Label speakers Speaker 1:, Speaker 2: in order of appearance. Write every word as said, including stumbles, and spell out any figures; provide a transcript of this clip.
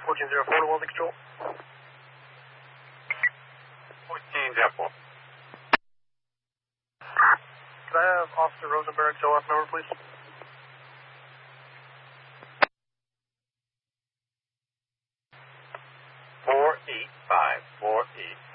Speaker 1: fourteen zero four to Welding Control.
Speaker 2: fourteen zero four.
Speaker 1: Could I have Officer Rosenberg's O F number, please?
Speaker 2: four eight five four eight.